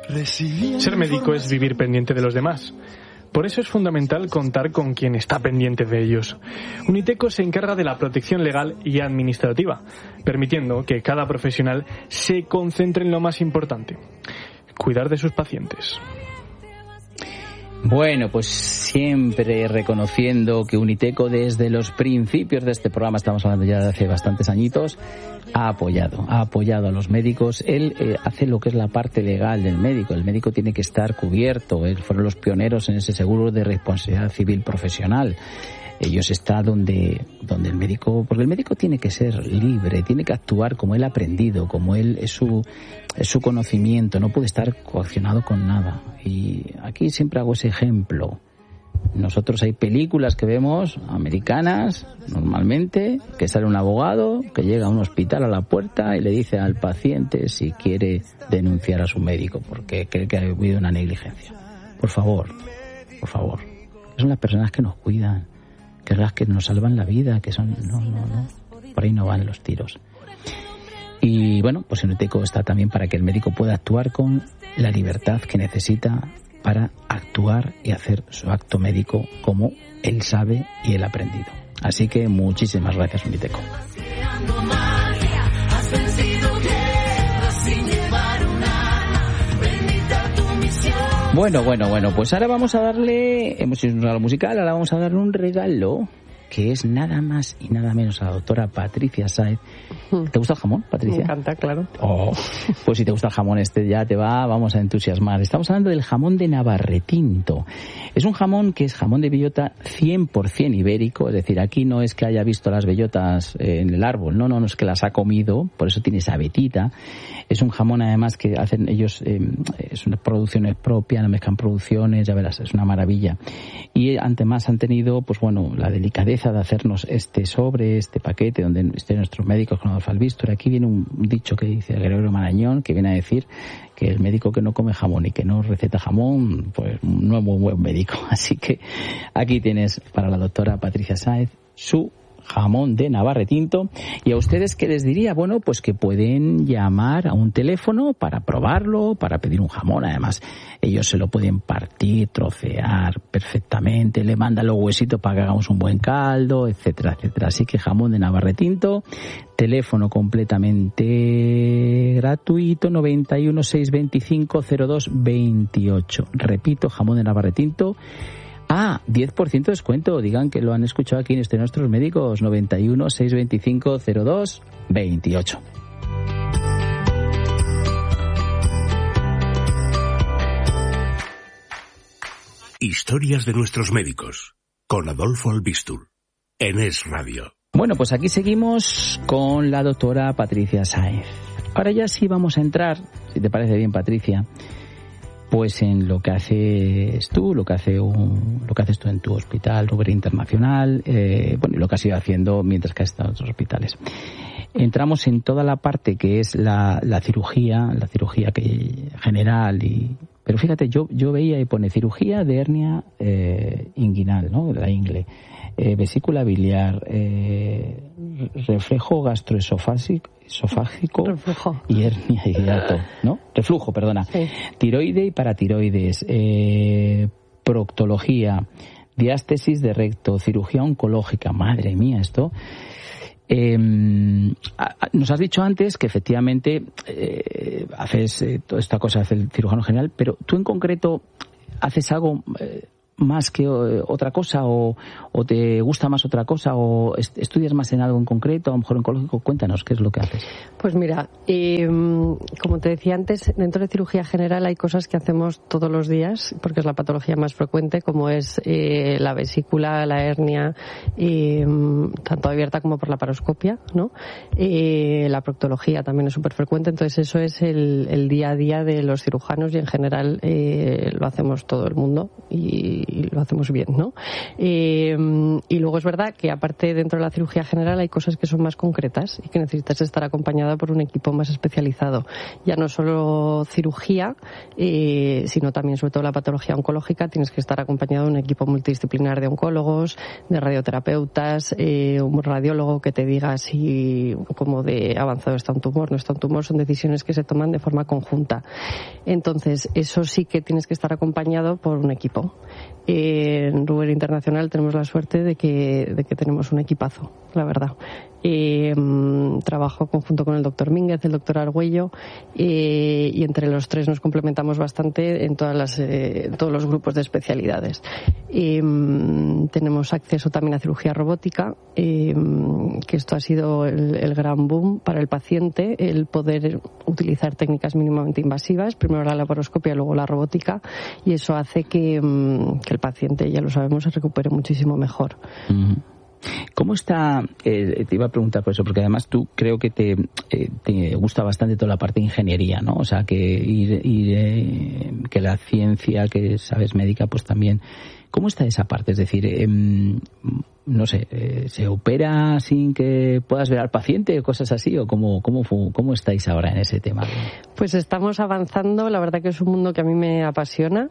Ser médico es vivir pendiente de los demás. Por eso es fundamental contar con quien está pendiente de ellos. Uniteco se encarga de la protección legal y administrativa, permitiendo que cada profesional se concentre en lo más importante: cuidar de sus pacientes. Bueno, pues siempre reconociendo que Uniteco desde los principios de este programa, estamos hablando ya de hace bastantes añitos, ha apoyado a los médicos. Él hace lo que es la parte legal del médico. El médico tiene que estar cubierto. Fueron los pioneros en ese seguro de responsabilidad civil profesional. Ellos están donde el médico, porque el médico tiene que ser libre, tiene que actuar como él ha aprendido, como él es su conocimiento, no puede estar coaccionado con nada. Y aquí siempre hago ese ejemplo. Nosotros hay películas que vemos, americanas, normalmente, que sale un abogado que llega a un hospital a la puerta y le dice al paciente si quiere denunciar a su médico porque cree que ha habido una negligencia. Por favor. Son las personas que nos cuidan, que son las que nos salvan la vida, que son... No. Por ahí no van los tiros. Y bueno, pues Uniteco está también para que el médico pueda actuar con la libertad que necesita para actuar y hacer su acto médico como él sabe y él ha aprendido. Así que muchísimas gracias, Uniteco. Bueno, pues ahora vamos a darle, hemos hecho un regalo musical, ahora vamos a darle un regalo que es nada más y nada menos a la doctora Patricia Sáez. ¿Te gusta el jamón, Patricia? Me encanta, claro. Oh, pues si te gusta el jamón ya vamos a entusiasmar. Estamos hablando del jamón de Navarretinto. Es un jamón que es jamón de bellota 100% ibérico, es decir, aquí no es que haya visto las bellotas en el árbol, no es que las ha comido, por eso tiene esa vetita. Es un jamón además que hacen ellos, es una producción propia, no mezclan producciones, ya verás, es una maravilla. Y además han tenido, pues bueno, la delicadeza de hacernos este paquete donde estén nuestros médicos con Adolfo Albistor. Aquí viene un dicho que dice Gregorio Marañón, que viene a decir que el médico que no come jamón y que no receta jamón, pues no es muy buen médico. Así que aquí tienes para la doctora Patricia Sáez su jamón de Navarretinto. Y a ustedes, ¿qué les diría? Bueno, pues que pueden llamar a un teléfono para probarlo, para pedir un jamón. Además, ellos se lo pueden partir, trocear perfectamente, le mandan los huesitos para que hagamos un buen caldo, etcétera, etcétera. Así que jamón de Navarretinto, teléfono completamente gratuito, 91 625 02 28. Repito, jamón de Navarretinto. 10% de descuento. Digan que lo han escuchado aquí en nuestros médicos. 91 625 02 28. Historias de nuestros médicos. Con Adolfo Albistur. En Es Radio. Bueno, pues aquí seguimos con la doctora Patricia Sáez. Ahora ya sí vamos a entrar, si te parece bien, Patricia, pues en lo que haces tú, lo que haces tú en tu hospital Ruber Internacional, y lo que has ido haciendo mientras que has estado en otros hospitales. Entramos en toda la parte que es la cirugía que general pero fíjate, yo veía y pone cirugía de hernia inguinal, ¿no? La ingle, vesícula biliar, reflejo gastroesofágico y hernia de hiato, ¿no? Reflujo, perdona. Sí. Tiroide y paratiroides, proctología, diástesis de recto, cirugía oncológica. Madre mía, esto. Nos has dicho antes que efectivamente haces toda esta cosa, hace el cirujano general, pero tú en concreto haces algo más que otra cosa o te gusta más otra cosa o estudias más en algo en concreto, a lo mejor oncológico. Cuéntanos qué es lo que haces. Pues mira, como te decía antes, dentro de cirugía general hay cosas que hacemos todos los días porque es la patología más frecuente, como es la vesícula, la hernia, tanto abierta como por la paroscopia, ¿no? La proctología también es súper frecuente, entonces eso es el día a día de los cirujanos y en general lo hacemos todo el mundo y y lo hacemos bien, ¿no? Y luego es verdad que aparte dentro de la cirugía general hay cosas que son más concretas y que necesitas estar acompañada por un equipo más especializado. Ya no solo cirugía, sino también sobre todo la patología oncológica, tienes que estar acompañado de un equipo multidisciplinar de oncólogos, de radioterapeutas, un radiólogo que te diga si cómo de avanzado está un tumor, no está un tumor, son decisiones que se toman de forma conjunta. Entonces, eso sí que tienes que estar acompañado por un equipo. En Ruber Internacional tenemos la suerte de que tenemos un equipazo, la verdad. Trabajo conjunto con el doctor Mínguez, el doctor Argüello, y entre los tres nos complementamos bastante en todos los grupos de especialidades. Tenemos acceso también a cirugía robótica, que esto ha sido el gran boom para el paciente, el poder utilizar técnicas mínimamente invasivas, primero la laparoscopia, luego la robótica, y eso hace que el paciente, ya lo sabemos, se recupere muchísimo mejor. ¿Cómo está? Te iba a preguntar por eso, porque además tú creo que te gusta bastante toda la parte de ingeniería, ¿no? O sea, que que la ciencia, que sabes médica, pues también. ¿Cómo está esa parte? Es decir, no sé, ¿se opera sin que puedas ver al paciente o cosas así? ¿O cómo estáis ahora en ese tema? Pues estamos avanzando, la verdad que es un mundo que a mí me apasiona.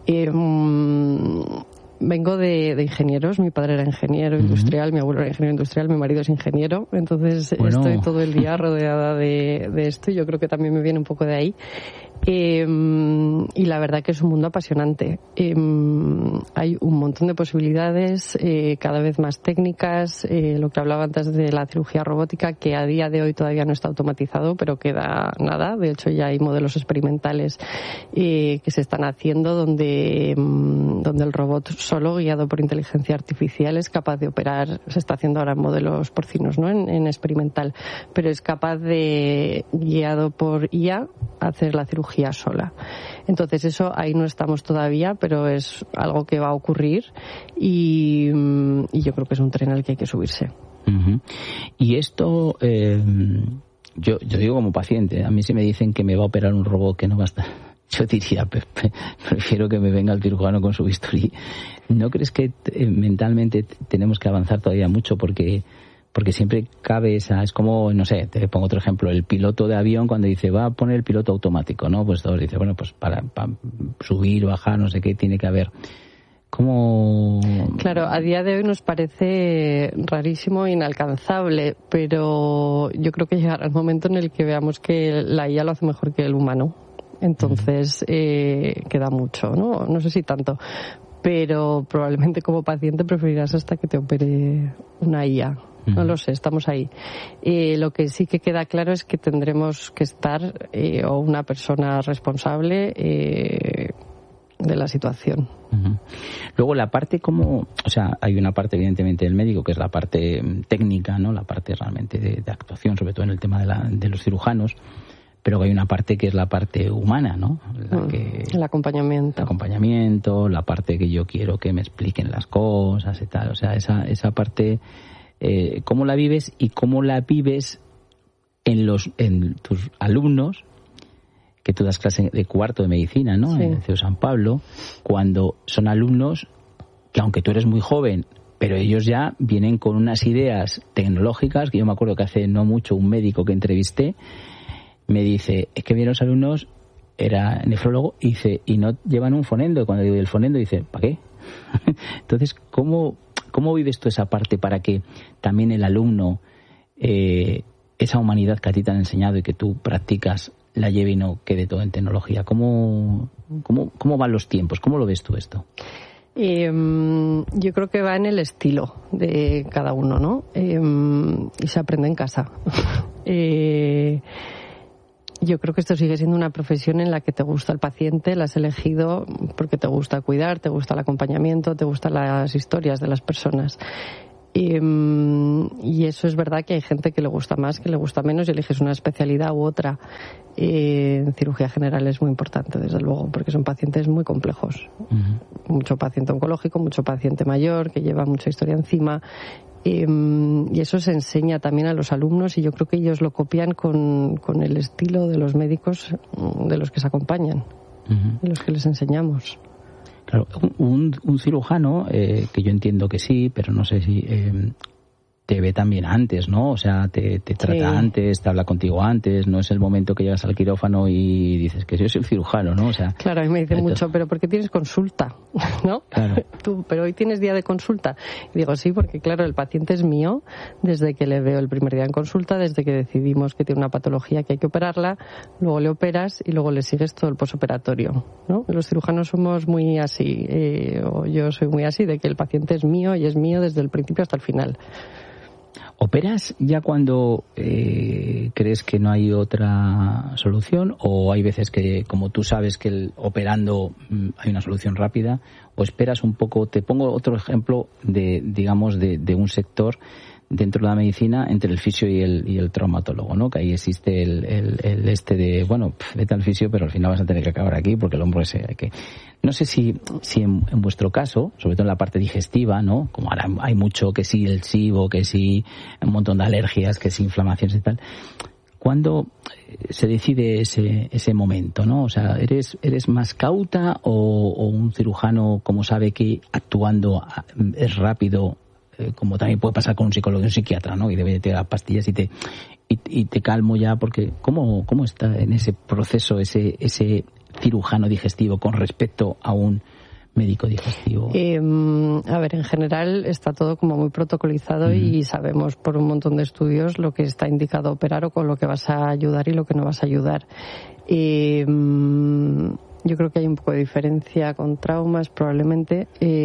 Vengo de ingenieros, mi padre era ingeniero industrial, mi abuelo era ingeniero industrial, mi marido es ingeniero, entonces estoy todo el día rodeada de esto y yo creo que también me viene un poco de ahí. Y la verdad que es un mundo apasionante. Hay un montón de posibilidades, cada vez más técnicas, lo que hablaba antes de la cirugía robótica, que a día de hoy todavía no está automatizado, pero queda nada. De hecho, ya hay modelos experimentales que se están haciendo donde el robot solo, guiado por inteligencia artificial, es capaz de operar. Se está haciendo ahora en modelos porcinos, ¿no? En experimental, pero es capaz de, guiado por IA, hacer la cirugía sola. Entonces eso ahí no estamos todavía, pero es algo que va a ocurrir y yo creo que es un tren al que hay que subirse. Uh-huh. Y esto, yo digo como paciente, a mí si me dicen que me va a operar un robot que no va a estar, yo diría, prefiero que me venga el cirujano con su bisturí. ¿No crees que mentalmente tenemos que avanzar todavía mucho? Porque siempre cabe esa, es como, no sé, te pongo otro ejemplo, el piloto de avión cuando dice va a poner el piloto automático, ¿no? Pues todos dicen, bueno, pues para subir, bajar, no sé qué, tiene que haber. ¿Cómo? Claro, a día de hoy nos parece rarísimo e inalcanzable, pero yo creo que llegará el momento en el que veamos que la IA lo hace mejor que el humano. Entonces, queda mucho, ¿no? No sé si tanto, pero probablemente como paciente preferirás hasta que te opere una IA. No lo sé, estamos ahí. Lo que sí que queda claro es que tendremos que estar, o una persona responsable de la situación. Uh-huh. Luego la parte como, o sea, hay una parte evidentemente del médico que es la parte técnica, ¿no? La parte realmente de actuación, sobre todo en el tema de los cirujanos, pero hay una parte que es la parte humana, ¿no? El acompañamiento. El acompañamiento, la parte que yo quiero que me expliquen las cosas y tal, o sea, esa parte, ¿cómo la vives y cómo la vives en tus alumnos? Que tú das clase de cuarto de medicina, ¿no? Sí. En el CEU San Pablo, cuando son alumnos que, aunque tú eres muy joven, pero ellos ya vienen con unas ideas tecnológicas, que yo me acuerdo que hace no mucho un médico que entrevisté me dice, es que vienen los alumnos, era nefrólogo, y dice, y no llevan un fonendo. Cuando digo el fonendo, dice, ¿para qué? Entonces, ¿cómo vives tú esa parte para que también el alumno, esa humanidad que a ti te han enseñado y que tú practicas, la lleve y no quede todo en tecnología? ¿Cómo van los tiempos? ¿Cómo lo ves tú esto? Yo creo que va en el estilo de cada uno, ¿no? Y se aprende en casa. Yo creo que esto sigue siendo una profesión en la que te gusta el paciente, la has elegido porque te gusta cuidar, te gusta el acompañamiento, te gustan las historias de las personas. Y eso es verdad que hay gente que le gusta más, que le gusta menos y eliges una especialidad u otra. En cirugía general es muy importante, desde luego, porque son pacientes muy complejos. Uh-huh. Mucho paciente oncológico, mucho paciente mayor que lleva mucha historia encima. Y eso se enseña también a los alumnos y yo creo que ellos lo copian con el estilo de los médicos de los que se acompañan, uh-huh, de los que les enseñamos. Claro, un cirujano, que yo entiendo que sí, pero no sé si te ve también antes, ¿no? O sea, te trata antes, te habla contigo antes, no es el momento que llegas al quirófano y dices que yo soy el cirujano, ¿no? O sea, claro, a mí me dicen mucho, pero ¿por qué tienes consulta? ¿No? Claro. Tú, pero hoy tienes día de consulta. Y digo, sí, porque claro, el paciente es mío desde que le veo el primer día en consulta, desde que decidimos que tiene una patología que hay que operarla, luego le operas y luego le sigues todo el posoperatorio, ¿no? Los cirujanos somos muy así, o yo soy muy así, de que el paciente es mío y es mío desde el principio hasta el final. ¿Operas ya cuando crees que no hay otra solución, o hay veces que, como tú sabes que operando hay una solución rápida, o esperas un poco? Te pongo otro ejemplo de un sector dentro de la medicina entre el fisio y el traumatólogo, ¿no? Que ahí existe vete al fisio, pero al final vas a tener que acabar aquí porque el hombro ese hay que... No sé si en vuestro caso, sobre todo en la parte digestiva, ¿no? Como ahora hay mucho, que sí el SIBO, que sí un montón de alergias, que sí inflamaciones y tal. ¿Cuándo se decide ese momento, no? O sea, ¿eres más cauta o un cirujano, como sabe que actuando es rápido, como también puede pasar con un psicólogo y un psiquiatra, ¿no? Y debe de dar pastillas y te calmo ya, porque ¿cómo está en ese proceso ese cirujano digestivo con respecto a un médico digestivo? A ver, en general está todo como muy protocolizado y sabemos por un montón de estudios lo que está indicado operar o con lo que vas a ayudar y lo que no vas a ayudar. Yo creo que hay un poco de diferencia con traumas probablemente.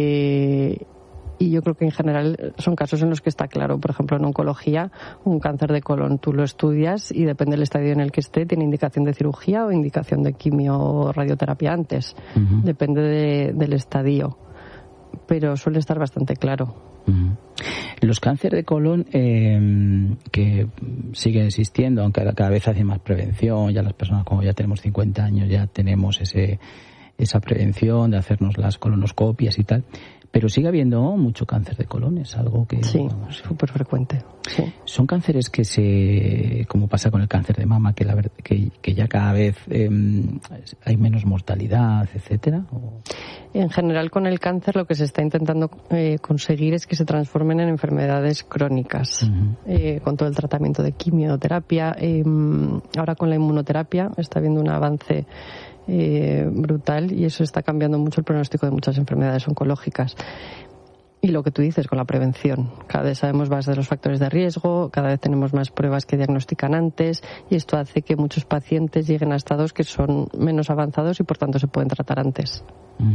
Y yo creo que en general son casos en los que está claro. Por ejemplo, en oncología, un cáncer de colon, tú lo estudias y depende del estadio en el que esté, tiene indicación de cirugía o indicación de quimio o radioterapia antes. Depende del estadio. Pero suele estar bastante claro. Los cánceres de colon que siguen existiendo, aunque cada vez hace más prevención, ya las personas, como ya tenemos 50 años, ya tenemos esa prevención de hacernos las colonoscopias y tal. Pero sigue habiendo mucho cáncer de colon, es algo que... Sí, es súper frecuente. Sí. Son cánceres que como pasa con el cáncer de mama, que ya cada vez hay menos mortalidad, etcétera. En general, con el cáncer lo que se está intentando conseguir es que se transformen en enfermedades crónicas, con todo el tratamiento de quimioterapia. Ahora con la inmunoterapia está habiendo un avance brutal y eso está cambiando mucho el pronóstico de muchas enfermedades oncológicas. Y lo que tú dices con la prevención, cada vez sabemos más de los factores de riesgo, cada vez tenemos más pruebas que diagnostican antes y esto hace que muchos pacientes lleguen a estados que son menos avanzados y por tanto se pueden tratar antes.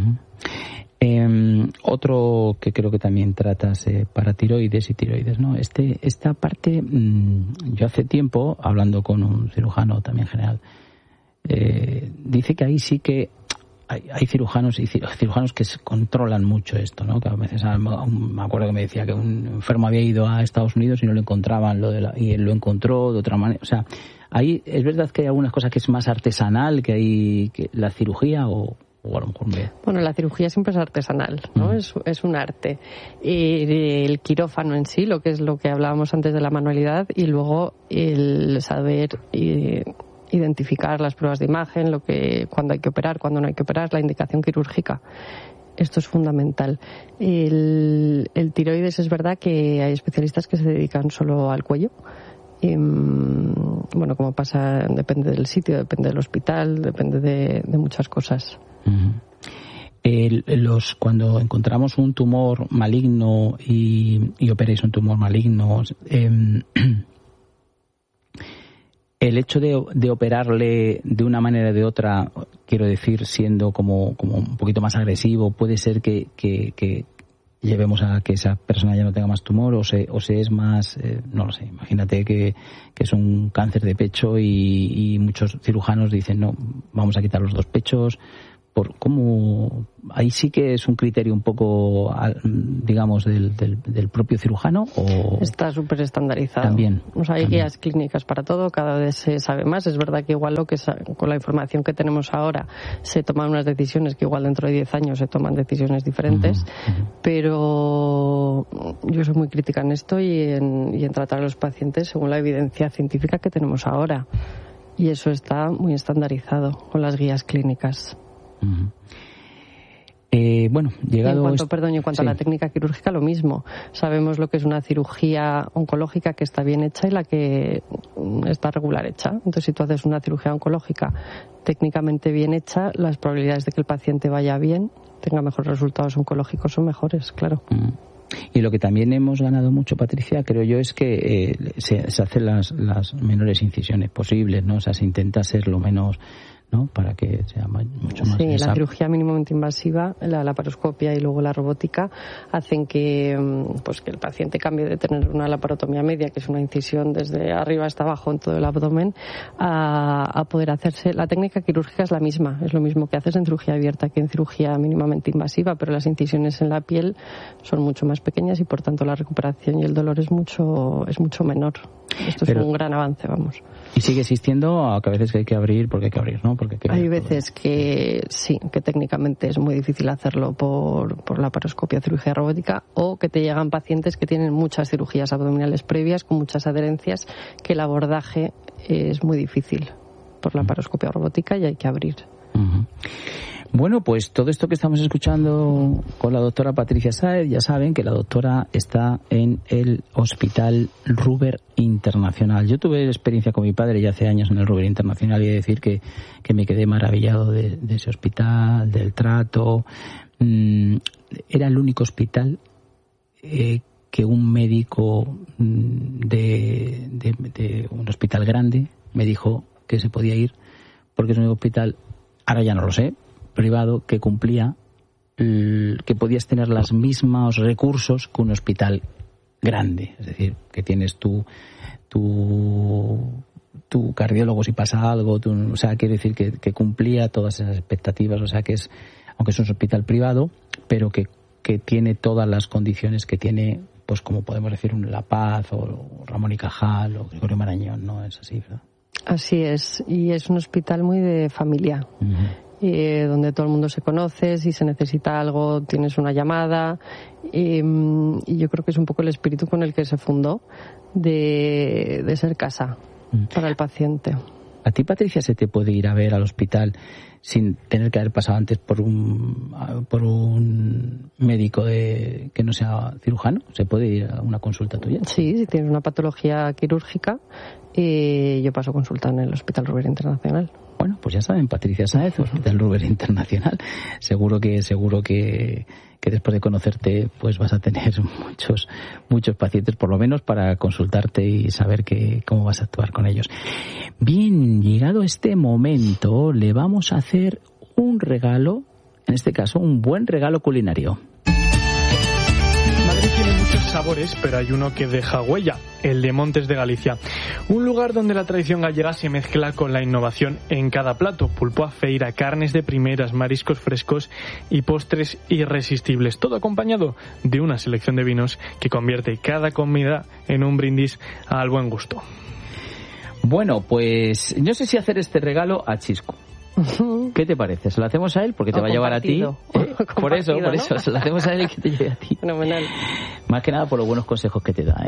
Otro que creo que también tratas, paratiroides y tiroides, ¿no? Esta parte, yo hace tiempo, hablando con un cirujano también general, dice que ahí sí que hay cirujanos que controlan mucho esto, ¿no? Que a veces me acuerdo que me decía que un enfermo había ido a Estados Unidos y no lo encontraban, y él lo encontró de otra manera. O sea, ahí es verdad que hay algunas cosas que es más artesanal que la cirugía, o a lo mejor Bueno, la cirugía siempre es artesanal, ¿no? Es un arte. El quirófano en sí, lo que hablábamos antes de la manualidad, y luego el saber identificar las pruebas de imagen, cuando hay que operar, cuando no hay que operar, la indicación quirúrgica. Esto es fundamental. El tiroides, es verdad que hay especialistas que se dedican solo al cuello. Bueno, como pasa, depende del sitio, depende del hospital, depende de muchas cosas. Cuando encontramos un tumor maligno y operáis un tumor maligno, el hecho de operarle de una manera o de otra, quiero decir, siendo como un poquito más agresivo, puede ser que llevemos a que esa persona ya no tenga más tumor, o se es más, no lo sé, imagínate que es un cáncer de pecho y muchos cirujanos dicen, no, vamos a quitar los dos pechos. ¿Cómo? Ahí sí que es un criterio un poco, digamos, del propio cirujano, ¿o? Está súper estandarizado. También. O sea, hay guías clínicas para todo, cada vez se sabe más. Es verdad que igual con la información que tenemos ahora se toman unas decisiones que igual dentro de 10 años se toman decisiones diferentes, pero yo soy muy crítica en esto y en tratar a los pacientes según la evidencia científica que tenemos ahora. Y eso está muy estandarizado con las guías clínicas. Bueno, llegado... En cuanto a la técnica quirúrgica, lo mismo. Sabemos lo que es una cirugía oncológica que está bien hecha y la que está regular hecha. Entonces, si tú haces una cirugía oncológica técnicamente bien hecha, las probabilidades de que el paciente vaya bien, tenga mejores resultados oncológicos son mejores, claro. Y lo que también hemos ganado mucho, Patricia, creo yo, es que se hacen las menores incisiones posibles, ¿no? O sea, se intenta ser lo menos, ¿no? Para que sea mucho más... Sí, la cirugía mínimamente invasiva, la laparoscopia y luego la robótica hacen que el paciente cambie de tener una laparotomía media, que es una incisión desde arriba hasta abajo en todo el abdomen, a poder hacerse... La técnica quirúrgica es la misma, es lo mismo que haces en cirugía abierta que en cirugía mínimamente invasiva, pero las incisiones en la piel son mucho más pequeñas y por tanto la recuperación y el dolor es mucho menor. Esto es un gran avance, vamos. Y sigue existiendo que a veces hay que abrir porque hay que abrir, ¿no? Hay veces que sí, que técnicamente es muy difícil hacerlo por laparoscopia o cirugía robótica, o que te llegan pacientes que tienen muchas cirugías abdominales previas con muchas adherencias, que el abordaje es muy difícil por laparoscopia o robótica y hay que abrir. Bueno, pues todo esto que estamos escuchando con la doctora Patricia Sáez, ya saben que la doctora está en el Hospital Ruber Internacional. Yo tuve experiencia con mi padre ya hace años en el Ruber Internacional y he de decir que me quedé maravillado de ese hospital, del trato. Era el único hospital que un médico de un hospital grande me dijo que se podía ir, porque es un hospital, ahora ya no lo sé, privado, que cumplía, que podías tener los mismos recursos que un hospital grande. Es decir, que tienes tu cardiólogo si pasa algo, o sea, quiere decir que cumplía todas esas expectativas. O sea, que es, aunque es un hospital privado, pero que tiene todas las condiciones que tiene, pues como podemos decir, un La Paz o Ramón y Cajal o Gregorio Marañón, ¿no? Es así, ¿verdad? Así es, y es un hospital muy de familia. Donde todo el mundo se conoce, si se necesita algo tienes una llamada, y yo creo que es un poco el espíritu con el que se fundó, de ser casa para el paciente. ¿A ti, Patricia, se te puede ir a ver al hospital sin tener que haber pasado antes por un médico que no sea cirujano? ¿Se puede ir a una consulta tuya? Sí, si tienes una patología quirúrgica, yo paso consulta en el Hospital Ruber Internacional. Bueno, pues ya saben, Patricia Sáez, Hospital Ruber Internacional. Seguro que después de conocerte, pues vas a tener muchos pacientes, por lo menos para consultarte y saber cómo vas a actuar con ellos. Bien, llegado este momento, le vamos a hacer un regalo, en este caso, un buen regalo culinario. Madrid tiene muchos sabores, pero hay uno que deja huella, el de Montes de Galicia. Un lugar donde la tradición gallega se mezcla con la innovación en cada plato. Pulpo a feira, carnes de primeras, mariscos frescos y postres irresistibles. Todo acompañado de una selección de vinos que convierte cada comida en un brindis al buen gusto. Bueno, pues no sé si hacer este regalo a Chisco. ¿Qué te parece? ¿Se lo hacemos a él? Porque te va a llevar a ti. Por eso, se lo hacemos a él y que te lleve a ti. Fenomenal. Más que nada por los buenos consejos que te da,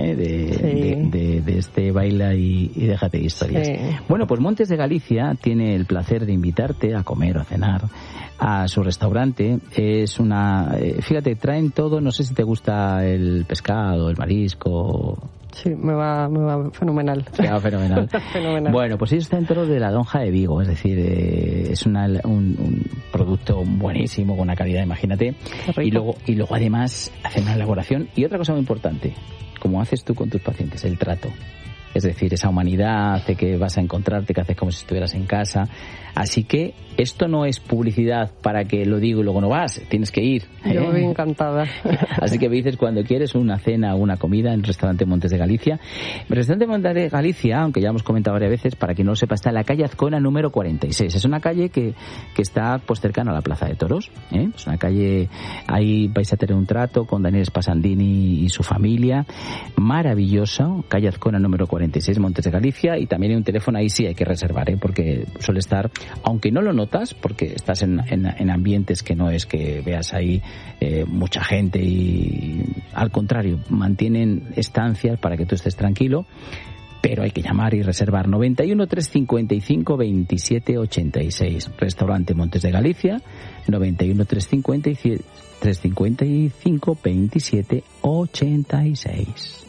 de este baila y déjate de historias. Sí. Bueno, pues Montes de Galicia tiene el placer de invitarte a comer o a cenar a su restaurante. Es fíjate, traen todo, no sé si te gusta el pescado, el marisco. Sí, me va fenomenal. Me va fenomenal. Fenomenal. Bueno, pues ellos están dentro de la lonja de Vigo, es decir, es un producto buenísimo, con una calidad, imagínate. Y luego además hacen una elaboración. Y otra cosa muy importante, como haces tú con tus pacientes, el trato. Es decir, esa humanidad hace que vas a encontrarte, que haces como si estuvieras en casa. Así que esto no es publicidad para que lo digo y luego no vas, tienes que ir. Yo voy encantada. Así que me dices cuando quieres una cena o una comida en el restaurante Montes de Galicia. El restaurante Montes de Galicia, aunque ya hemos comentado varias veces, para quien no lo sepa, está en la calle Azcona número 46. Es una calle que está pues cercana a la Plaza de Toros. Es una calle, ahí vais a tener un trato con Daniel Spasandini y su familia. Maravillosa, calle Azcona número 46, Montes de Galicia, y también hay un teléfono, ahí sí hay que reservar, porque suele estar, aunque no lo notas, porque estás en ambientes que no es que veas ahí mucha gente, y al contrario, mantienen estancias para que tú estés tranquilo. pero hay que llamar y reservar. 91 355 27 86. Restaurante Montes de Galicia, 91 355 27 86.